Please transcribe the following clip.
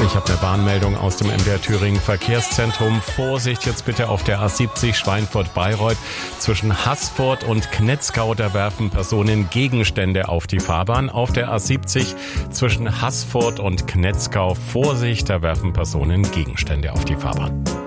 Ich habe eine Warnmeldung aus dem MDR Thüringen Verkehrszentrum. Vorsicht jetzt bitte auf der A70 Schweinfurt-Bayreuth. Zwischen Haßfurt und Knetzgau, da werfen Personen Gegenstände auf die Fahrbahn. Auf der A70 zwischen Haßfurt und Knetzgau, Vorsicht, da werfen Personen Gegenstände auf die Fahrbahn.